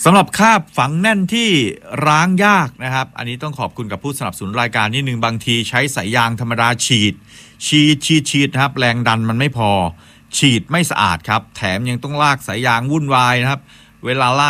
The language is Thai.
สำหรับคราบฝังแน่นที่ร้างยากนะครับอันนี้ต้องขอบคุณกับผู้สนับสนุนรายการนิดนึงบางทีใช้สายยางธรรมดาฉีดนะครับแรงดันมันไม่พอฉีดไม่สะอาดครับแถมยังต้องลากสายยางวุ่นวายนะครับเวลาลาก